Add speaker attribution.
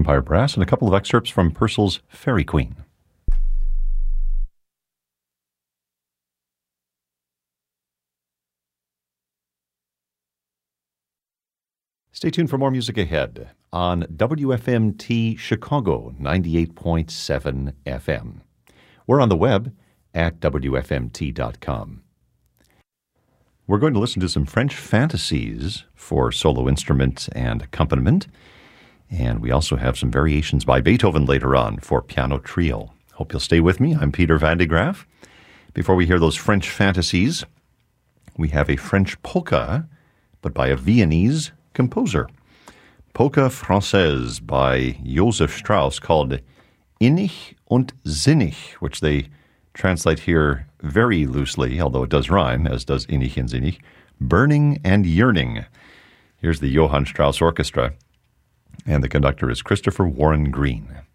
Speaker 1: Empire Brass and a couple of excerpts from Purcell's Fairy Queen. Stay tuned for more music ahead on WFMT Chicago 98.7 FM. We're on the web at WFMT.com. We're going to listen to some French fantasies for solo instrument and accompaniment, and we also have some variations by Beethoven later on for piano trio. Hope you'll stay with me. I'm Peter Van de Graaf. Before we hear those French fantasies, we have a French polka, but by a Viennese composer. Polka Française by Joseph Strauss, called Innig und Sinnig, which they translate here very loosely, although it does rhyme, as does Innig and Sinnig, burning and yearning. Here's the Johann Strauss Orchestra, and the conductor is Christopher Warren Green.